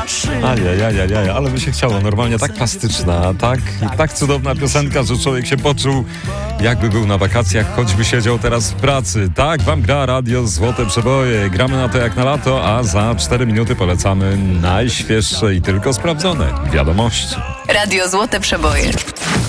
Ajajajajaj, ale by się chciało. Normalnie tak plastyczna, tak cudowna piosenka, że człowiek się poczuł, jakby był na wakacjach, choćby siedział teraz w pracy. Tak wam gra Radio Złote Przeboje. Gramy na to jak na lato, a za 4 minuty polecamy najświeższe i tylko sprawdzone wiadomości. Radio Złote Przeboje.